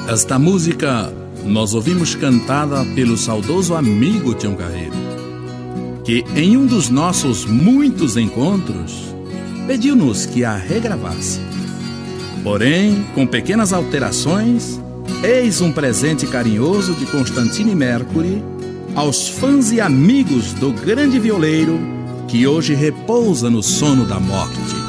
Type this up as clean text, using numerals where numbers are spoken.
Esta música nós ouvimos cantada pelo saudoso amigo Tião Carreiro, que em um dos nossos muitos encontros pediu-nos que a regravasse. Porém, com pequenas alterações, eis um presente carinhoso de Constantine Mercury aos fãs e amigos do grande violeiro que hoje repousa no sono da morte.